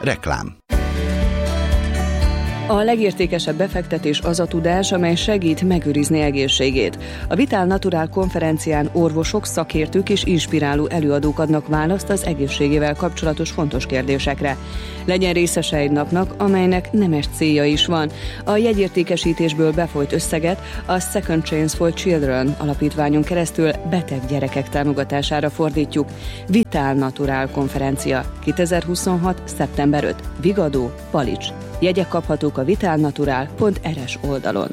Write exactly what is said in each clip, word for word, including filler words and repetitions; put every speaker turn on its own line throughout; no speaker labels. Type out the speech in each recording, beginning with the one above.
Reklám.
A legértékesebb befektetés az a tudás, amely segít megőrizni egészségét. A Vital Natural konferencián orvosok, szakértők és inspiráló előadók adnak választ az egészségével kapcsolatos fontos kérdésekre. Legyen részese egy napnak, amelynek nemes célja is van. A jegyértékesítésből befolyt összeget a Second Chance for Children alapítványon keresztül beteg gyerekek támogatására fordítjuk. Vital Natural konferencia kétezer-huszonhat. szeptember ötödike. Vigadó, Palics. Jegyek kaphatók a vitalnatural pont er es oldalon.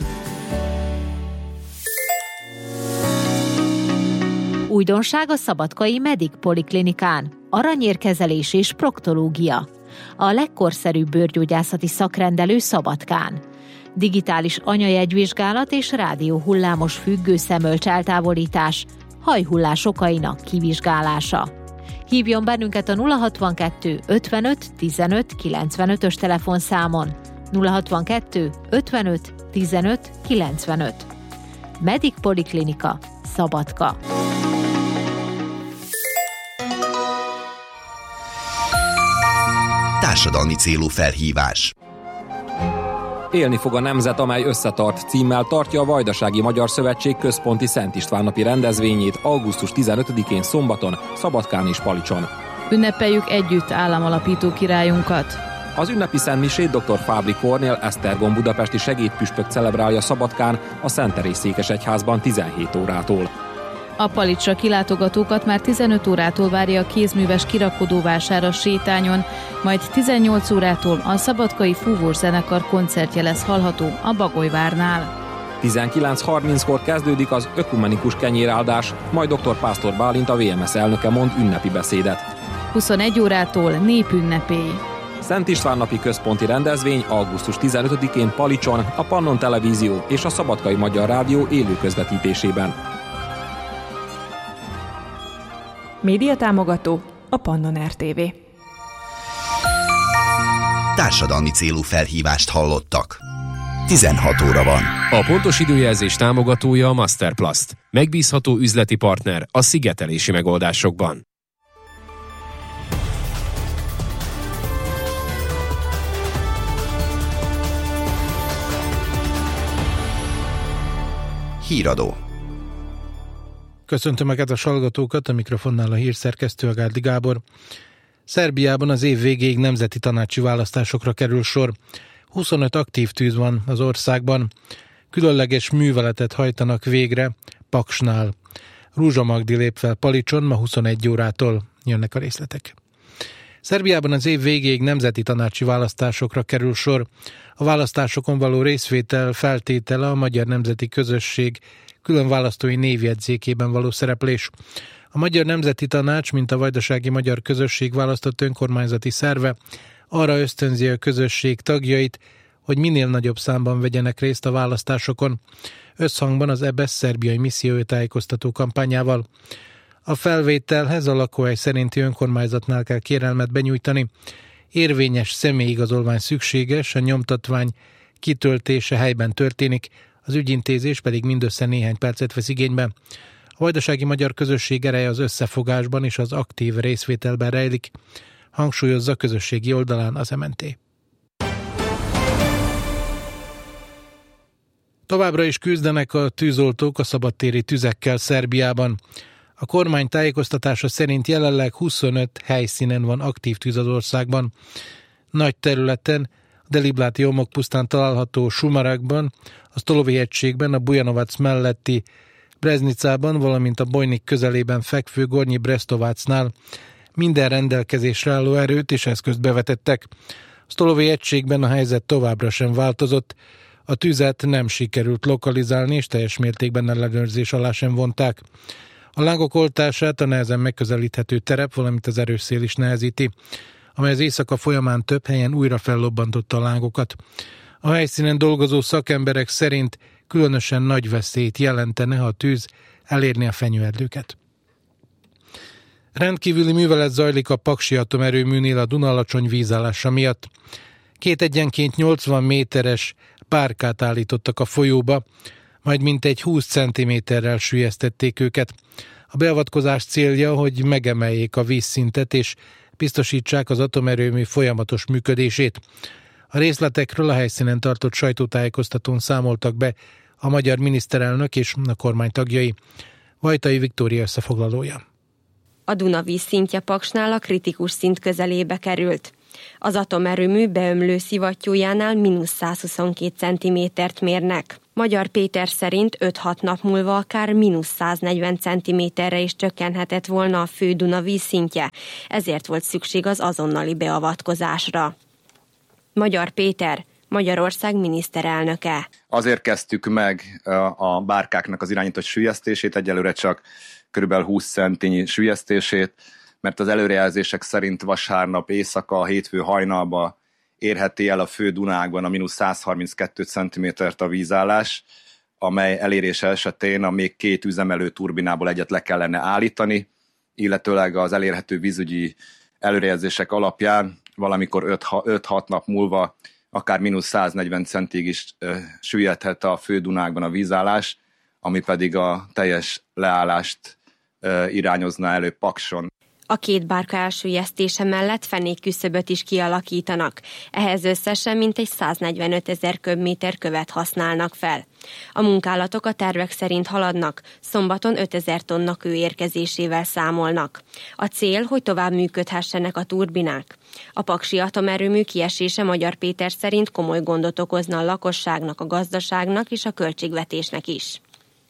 Újdonság a szabadkai Medic Poliklinikán. Aranyérkezelés és proktológia. A legkorszerűbb bőrgyógyászati szakrendelő Szabadkán. Digitális anyajegyvizsgálat és rádióhullámos függőszemölcs eltávolítás, hajhullás okainak kivizsgálása. Hívjon bennünket a nulla hatvankettő ötvenöt tizenöt kilencvenötös telefonszámon. nulla hatvankettő ötvenöt tizenöt kilencvenöt. Medic Poliklinika, Szabadka.
Társadalmi célú felhívás.
Élni fog a nemzet, amely összetart címmel tartja a Vajdasági Magyar Szövetség központi Szent István napi rendezvényét augusztus tizenötödikén szombaton, Szabadkán és Palicson.
Ünnepeljük együtt államalapító királyunkat.
Az ünnepi szentmisét dr. Fábri Kornél Esztergom budapesti segédpüspök celebrálja Szabadkán a Szent Teréz székesegyházban tizenhét órától.
A Palicsra kilátogatókat már tizenöt órától várja a kézműves kirakodóvásár a sétányon, majd tizennyolc órától a szabadkai fúvós zenekar koncertje lesz hallható a Bagolyvárnál.
tizenkilenc harminckor kezdődik az ökumenikus kenyéráldás, majd dr. Pásztor Bálint, a vé em es elnöke mond ünnepi beszédet.
huszonegy órától népünnepély.
Szent István napi központi rendezvény augusztus tizenötödikén Palicson, a Pannon Televízió és a Szabadkai Magyar Rádió élő közvetítésében.
Média támogató a Pannon er té vé.
Társadalmi célú felhívást hallottak. tizenhat óra van.
A pontos időjelzés támogatója a Masterplast. Megbízható üzleti partner a szigetelési megoldásokban.
Híradó.
Köszöntöm a kedves hallgatókat, a mikrofonnál a hírszerkesztő, a Gárdi Gábor. Szerbiában az év végéig nemzeti tanácsi választásokra kerül sor. huszonöt aktív tűz van az országban. Különleges műveletet hajtanak végre Paksnál. Rúzsa Magdi lép fel Palicson, ma huszonegy órától jönnek a részletek. Szerbiában az év végéig nemzeti tanácsi választásokra kerül sor. A választásokon való részvétel feltétele a Magyar Nemzeti Közösség külön választói névjegyzékében való szereplés. A Magyar Nemzeti Tanács, mint a Vajdasági Magyar Közösség választott önkormányzati szerve, arra ösztönzi a közösség tagjait, hogy minél nagyobb számban vegyenek részt a választásokon, összhangban az é bé e es szerbiai missziója tájékoztató kampányával. A felvételhez a lakóhely szerinti önkormányzatnál kell kérelmet benyújtani. Érvényes személyigazolvány szükséges, a nyomtatvány kitöltése helyben történik, az ügyintézés pedig mindössze néhány percet vesz igénybe. A Vajdasági Magyar Közösség ereje az összefogásban és az aktív részvételben rejlik, hangsúlyozza közösségi oldalán az em en té. Továbbra is küzdenek a tűzoltók a szabadtéri tüzekkel Szerbiában. A kormány tájékoztatása szerint jelenleg huszonöt helyszínen van aktív tűz az országban. Nagy területen, a Delibláti homokpusztán található Sumarakban, a Stolovi hegységben, a Bujanovac melletti Breznicában, valamint a Bojnik közelében fekvő Gornyi Brestovácnál minden rendelkezésre álló erőt és eszközt bevetettek. A Stolovi hegységben a helyzet továbbra sem változott, a tüzet nem sikerült lokalizálni, és teljes mértékben ellenőrzés alá sem vonták. A lángok oltását a nehezen megközelíthető terep, valamint az erős szél is nehezíti, amely az éjszaka folyamán több helyen újra fellobbantotta a lángokat. A helyszínen dolgozó szakemberek szerint különösen nagy veszélyt jelentene, ha a tűz elérni a fenyőerdőket. Rendkívüli művelet zajlik a Paksi atomerőműnél a Duna alacsony vízállása miatt. Két egyenként nyolcvan méteres párkát állítottak a folyóba, majd mintegy húsz centiméterrel süllyesztették őket. A beavatkozás célja, hogy megemeljék a vízszintet és biztosítsák az atomerőmű folyamatos működését. A részletekről a helyszínen tartott sajtótájékoztatón számoltak be a magyar miniszterelnök és a kormány tagjai. Vajtai Viktória összefoglalója.
A Duna vízszintje Paksnál a kritikus szint közelébe került. Az atomerőmű beömlő szivattyújánál mínusz száz huszonkét centimétert mérnek. Magyar Péter szerint öt-hat nap múlva akár mínusz száznegyven centiméterre is csökkenhetett volna a fő Duna vízszintje, ezért volt szükség az azonnali beavatkozásra. Magyar Péter, Magyarország miniszterelnöke.
Azért kezdtük meg a bárkáknak az irányított süllyesztését, egyelőre csak körülbelül húsz centinyi süllyesztését, mert az előrejelzések szerint vasárnap éjszaka, hétfő hajnalba érheti el a fő Dunákban a mínusz száz harminckettő centimétert a vízállás, amely elérése esetén a még két üzemelő turbinából egyet le kellene állítani, illetőleg az elérhető vízügyi előrejelzések alapján valamikor öt-hat nap múlva akár mínusz száznegyven centig is ö, süllyedhet a fő Dunákban a vízállás, ami pedig a teljes leállást ö, irányozna elő Pakson.
A két bárka elsüllyesztése mellett fenékküszöböt is kialakítanak. Ehhez összesen mintegy száznegyvenöt ezer köbméter követ használnak fel. A munkálatok a tervek szerint haladnak, szombaton ötezer tonna kő érkezésével számolnak. A cél, hogy tovább működhessenek a turbinák. A paksi atomerőmű kiesése Magyar Péter szerint komoly gondot okozna a lakosságnak, a gazdaságnak és a költségvetésnek is.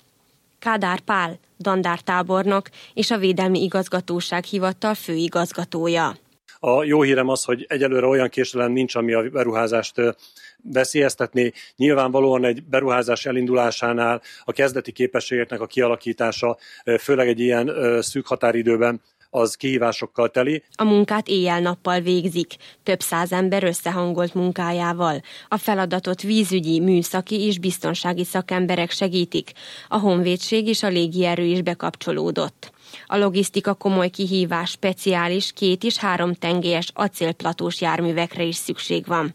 Kádár Pál, dandártábornok és a Védelmi Igazgatóság Hivatal főigazgatója.
A jó hírem az, hogy egyelőre olyan késedelem nincs, ami a beruházást veszélyeztetné. Nyilvánvalóan egy beruházás elindulásánál a kezdeti képességeknek a kialakítása, főleg egy ilyen szűk határidőben, az kihívásokkal teli.
A munkát éjjel-nappal végzik, több száz ember összehangolt munkájával. A feladatot vízügyi, műszaki és biztonsági szakemberek segítik. A honvédség és a légierő is bekapcsolódott. A logisztika komoly kihívás, speciális két- és három tengelyes acélplatós járművekre is szükség van.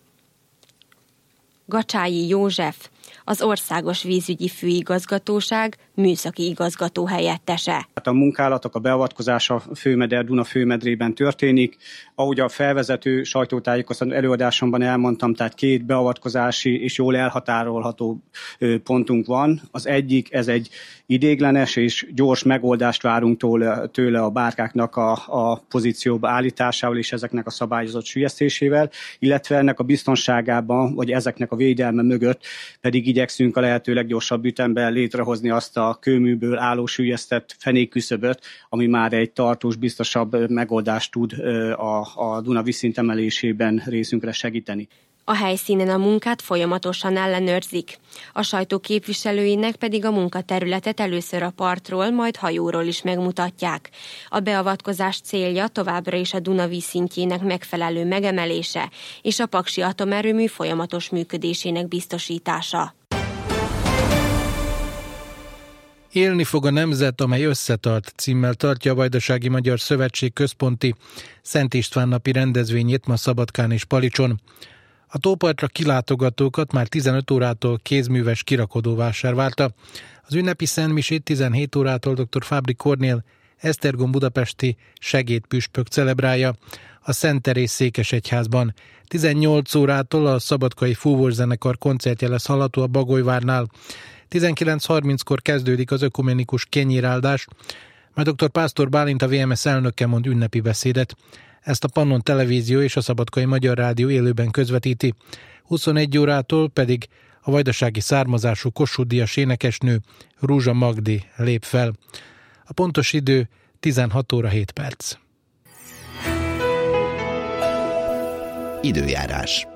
Gacsályi József, az Országos Vízügyi Főigazgatóság műszaki igazgató helyettese.
A munkálatok, a beavatkozás a főmeder, Duna főmedrében történik. Ahogy a felvezető sajtótájékoztató előadásomban elmondtam, tehát két beavatkozási és jól elhatárolható pontunk van. Az egyik, ez egy idéglenes és gyors megoldást várunk tőle, tőle a bárkáknak a, a pozícióba állításával és ezeknek a szabályozott süllyesztésével, illetve ennek a biztonságában, vagy ezeknek a védelme mögött pedig igyekszünk a lehető leggyorsabb ütemben létrehozni azt a kőműből álló süllyesztett fenékküszöböt, ami már egy tartós, biztosabb megoldást tud a, a Duna vízszint emelésében részünkre segíteni.
A helyszínen a munkát folyamatosan ellenőrzik. A sajtó képviselőinek pedig a munkaterületet először a partról, majd hajóról is megmutatják. A beavatkozás célja továbbra is a Duna vízszintjének megfelelő megemelése és a paksi atomerőmű folyamatos működésének biztosítása.
Élni fog a nemzet, amely összetart címmel tartja a Vajdasági Magyar Szövetség központi Szent István napi rendezvényét ma Szabadkán és Palicson. A tópartra kilátogatókat már tizenöt órától kézműves kirakodóvásár várta. Az ünnepi szentmisét tizenhét órától dr. Fábri Kornél Esztergom budapesti segédpüspök celebrálja a Szent Teréz székesegyházban. tizennyolc órától a szabadkai fúvószenekar koncertje lesz hallható a Bagolyvárnál. tizenkilenc harminckor kezdődik az ökumenikus kenyéráldás, majd dr. Pásztor Bálint, a vé em es elnöke mond ünnepi beszédet. Ezt a Pannon Televízió és a Szabadkai Magyar Rádió élőben közvetíti. huszonegy órától pedig a vajdasági származású Kossuth-díjas énekesnő Rúzsa Magdi lép fel. A pontos idő tizenhat óra hét perc.
Időjárás.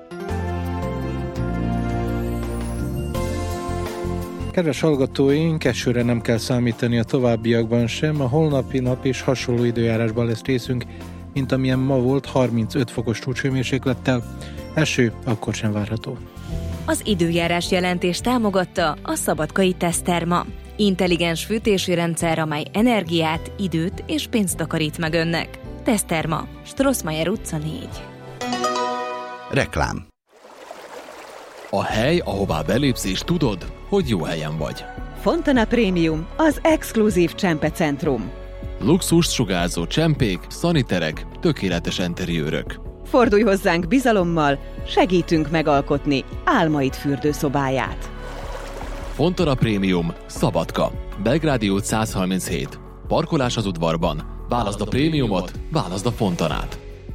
Kedves hallgatóink, esőre nem kell számítani a továbbiakban sem. A holnapi nap és hasonló időjárásban lesz részünk, mint amilyen ma volt, harmincöt fokos csúcshőmérséklettel. Eső akkor sem várható.
Az időjárás jelentés támogatta a Szabadkai Teszterma. Intelligens fűtési rendszer, amely energiát, időt és pénzt takarít meg önnek. Teszterma, Strossmayer utca négy.
Reklám.
A hely, ahová belépsz és tudod, hogy jó helyen vagy.
Fontana Prémium, az exkluzív csempe centrum.
Luxust sugárzó csempék, szaniterek, tökéletes enteriőrök.
Fordulj hozzánk bizalommal, segítünk megalkotni álmaid fürdőszobáját.
Fontana Prémium, Szabadka. Belgrádi út száz harminchét. Parkolás az udvarban. Válaszd a prémiumot, válaszd a Fontanát.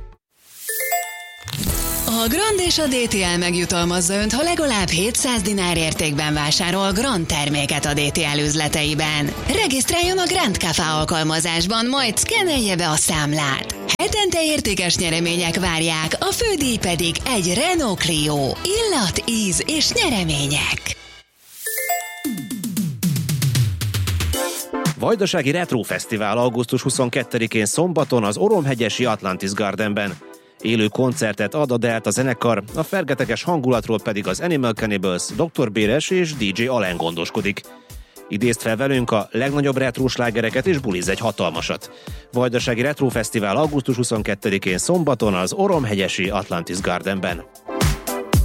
A Grand és a dé té el megjutalmazza Önt, ha legalább hétszáz dinár értékben vásárol Grand terméket a dé té el üzleteiben. Regisztráljon a Grand Café alkalmazásban, majd szkennelje be a számlát. Hetente értékes nyeremények várják, a fődíj pedig egy Renault Clio. Illat, íz és nyeremények.
Vajdasági Retro Fesztivál augusztus huszonkettedikén szombaton az Oromhegyesi Atlantis Gardenben. Élő koncertet ad a Delta zenekar, a fergeteges hangulatról pedig az Animal Cannibals, doktor Béres és dé dzsé Alen gondoskodik. Idézd fel velünk a legnagyobb retro slágereket és bulizz egy hatalmasat. Vajdasági Retro Fesztivál augusztus huszonkettedikén szombaton az Oromhegyesi Atlantis Gardenben.